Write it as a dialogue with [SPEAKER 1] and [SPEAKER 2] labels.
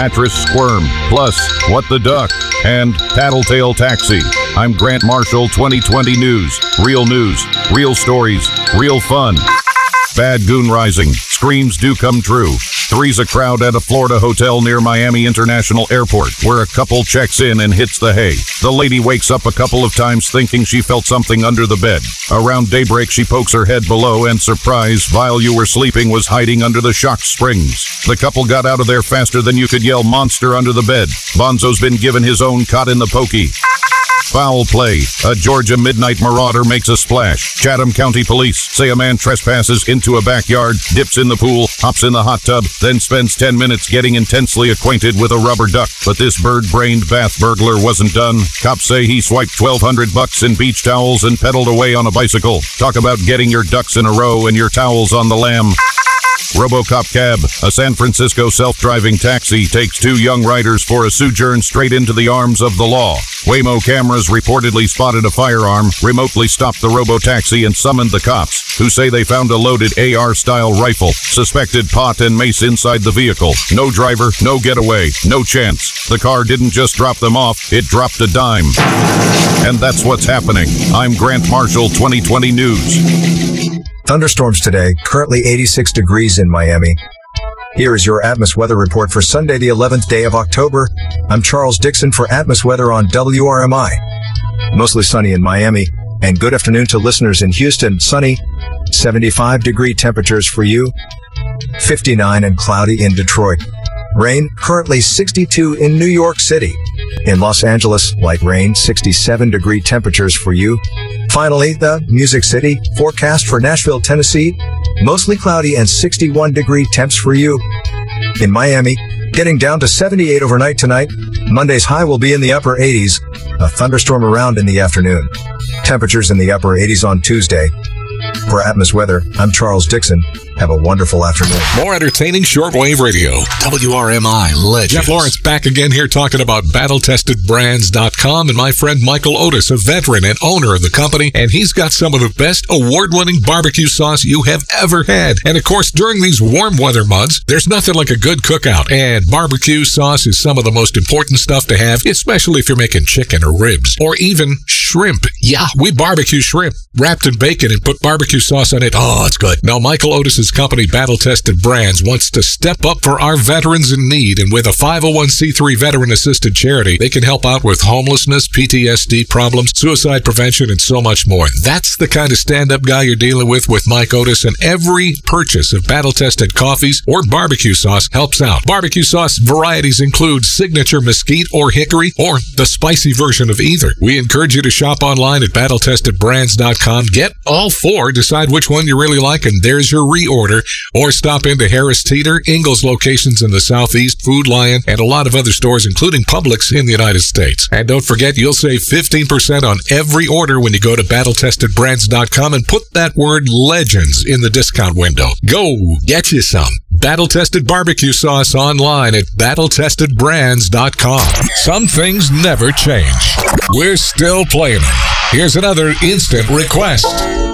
[SPEAKER 1] Mattress Squirm, plus What the Duck, and Tattletale Taxi. I'm Grant Marshall, 2020 News. Real stories, real fun. Bad Goon Rising. Screams do come true. Three's a crowd at a Florida hotel near Miami International Airport, where a couple checks in and hits the hay. The lady wakes up a couple of times thinking she felt something under the bed. Around daybreak, she pokes her head below and, surprise, while you were sleeping, was hiding under the shock springs. The couple got out of there faster than you could yell monster under the bed. Bonzo's been given his own cot in the pokey. Foul play. A Georgia midnight marauder makes a splash. Chatham County Police say a man trespasses into a backyard, dips in the pool, hops in the hot tub, then spends 10 minutes getting intensely acquainted with a rubber duck. But this bird-brained bath burglar wasn't done. Cops say he swiped $1,200 in beach towels and pedaled away on a bicycle. Talk about getting your ducks in a row and your towels on the lam. RoboCop Cab, a San Francisco self-driving taxi, takes two young riders for a sojourn straight into the arms of the law. Waymo cameras reportedly spotted a firearm, remotely stopped the robo-taxi, and summoned the cops, who say they found a loaded AR-style rifle, suspected pot and mace inside the vehicle. No driver, no getaway, no chance. The car didn't just drop them off, it dropped a dime. And that's what's happening. I'm Grant Marshall, 2020 News.
[SPEAKER 2] Thunderstorms today, currently 86 degrees in Miami. Here is your Atmos weather report for Sunday, the 11th day of October. I'm Charles Dixon for Atmos weather on WRMI. Mostly sunny in Miami, and good afternoon to listeners in Houston. Sunny, 75-degree temperatures for you, 59 and cloudy in Detroit. Rain, currently 62 in New York City. In Los Angeles, light rain, 67-degree temperatures for you. Finally, the Music City forecast for Nashville, Tennessee, mostly cloudy and 61-degree temps for you. In Miami, getting down to 78 overnight tonight. Monday's high will be in the upper 80s, a thunderstorm around in the afternoon. Temperatures in the upper 80s on Tuesday. For Atmos Weather, I'm Charles Dixon. Have a wonderful afternoon.
[SPEAKER 3] More entertaining shortwave radio. WRMI Legends. Jeff Lawrence back again here talking about BattleTestedBrands.com and my friend Michael Otis, a veteran and owner of the company, and he's got some of the best award-winning barbecue sauce you have ever had. And of course, during these warm weather months, there's nothing like a good cookout, and barbecue sauce is some of the most important stuff to have, especially if you're making chicken or ribs or even shrimp. Yeah, we barbecue shrimp wrapped in bacon and put barbecue sauce on it. Oh, it's good. Now, Michael Otis's company, Battle Tested Brands, wants to step up for our veterans in need, and with a 501c3 veteran-assisted charity, they can help out with homelessness, PTSD problems, suicide prevention, and so much more. That's the kind of stand-up guy you're dealing with Mike Otis, and every purchase of battle-tested coffees or barbecue sauce helps out. Barbecue sauce varieties include signature mesquite or hickory, or the spicy version of either. We encourage you to shop online at BattleTestedBrands.com. Get all four, decide which one you really like, and there's your reorder, or stop into Harris Teeter, Ingles locations in the Southeast, Food Lion, and a lot of other stores, including Publix in the United States. And don't forget, you'll save 15% on every order when you go to BattleTestedBrands.com and put that word Legends in the discount window. Go get you some Battle Tested barbecue sauce online at BattleTestedBrands.com. Some things never change. We're still playing them. Here's another instant request.